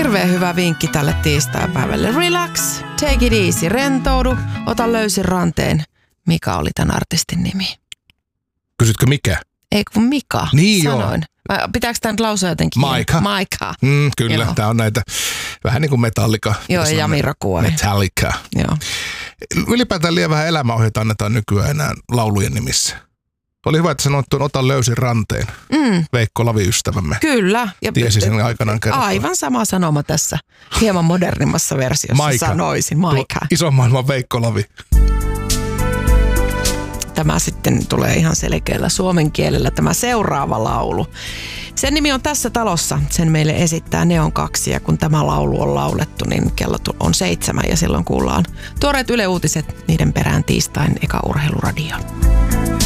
Hirveän hyvä vinkki tälle tiistaipäivälle. Relax, take it easy, rentoudu, ota löysin ranteen. Mikä oli tämän artistin nimi? Kysytkö mikä? Ei kun Mika, niin sanoin. Pitääkö tämä nyt lausua jotenkin? Maika. Kyllä, tämä on näitä vähän niin kuin Metallica. Joo, ja Mira Kuori. Metallica. Joo. Ylipäätään liian vähän elämäohjeita annetaan nykyään enää laulujen nimissä. Oli hyvä, että sanoit tuon Ota löysin ranteen. Veikko Lavi-ystävämme. Kyllä. Ja tiesi sen aikanaan kertoa. Aivan sama sanoma tässä. Hieman modernimmassa versiossa sanoisin. Maika. Ison maailman Veikko Lavi. Tämä sitten tulee ihan selkeällä suomen kielellä tämä seuraava laulu. Sen nimi on Tässä talossa. Sen meille esittää Neon 2 ja kun tämä laulu on laulettu, niin kello on 7 ja silloin kuullaan tuoreet Yle Uutiset niiden perään tiistain eka urheiluradio.